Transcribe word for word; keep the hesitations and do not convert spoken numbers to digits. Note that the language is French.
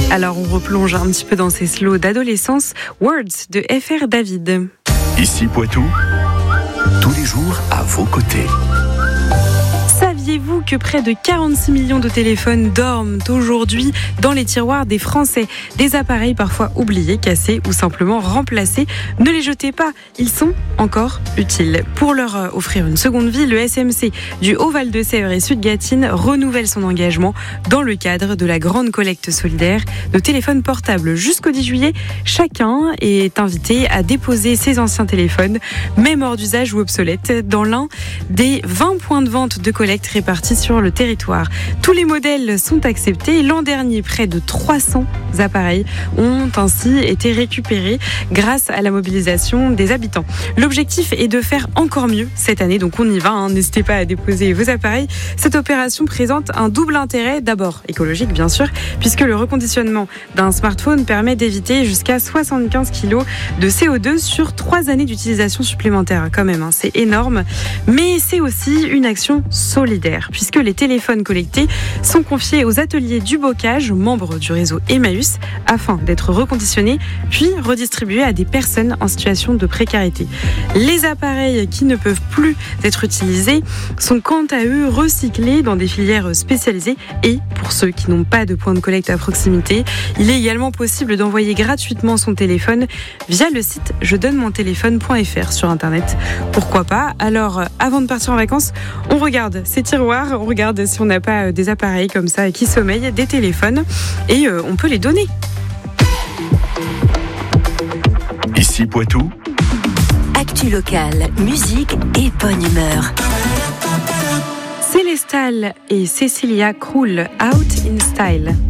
Alors on replonge un petit peu dans ces slows d'adolescence. Words de F R David. Ici Poitou, tous les jours à vos côtés. Saviez-vous que près de quarante-six millions de téléphones dorment aujourd'hui dans les tiroirs des Français ? Des appareils parfois oubliés, cassés ou simplement remplacés. Ne les jetez pas, ils sont encore utiles. Pour leur offrir une seconde vie, le S M C du Haut-Val de Sèvres et Sud-Gâtine renouvelle son engagement dans le cadre de la grande collecte solidaire de téléphones portables. Jusqu'au dix juillet, chacun est invité à déposer ses anciens téléphones, même hors d'usage ou obsolètes, dans l'un des vingt points de vente de collecte répartis sur le territoire. Tous les modèles sont acceptés. L'an dernier, près de trois cents appareils ont ainsi été récupérés grâce à la mobilisation des habitants. L'objectif est de faire encore mieux cette année, donc on y va. Hein. N'hésitez pas à déposer vos appareils. Cette opération présente un double intérêt, d'abord écologique bien sûr, puisque le reconditionnement d'un smartphone permet d'éviter jusqu'à soixante-quinze kilos de C O deux sur trois années d'utilisation supplémentaire. Quand même, hein. C'est énorme. Mais c'est aussi une action solidaire, puisque les téléphones collectés sont confiés aux ateliers du bocage, membres du réseau Emmaüs, afin d'être reconditionnés, puis redistribués à des personnes en situation de précarité. Les appareils qui ne peuvent plus être utilisés sont quant à eux recyclés dans des filières spécialisées, et pour ceux qui n'ont pas de point de collecte à proximité, il est également possible d'envoyer gratuitement son téléphone via le site je donne mon téléphone point f r sur internet. Pourquoi pas ? Alors, avant de partir en vacances, on regarde ces tiroirs, on regarde si on n'a pas des appareils comme ça qui sommeillent, des téléphones, et euh, on peut les donner. Ici Poitou, actu locale, musique et bonne humeur. Célestal et Cecilia Krull, Out in Style.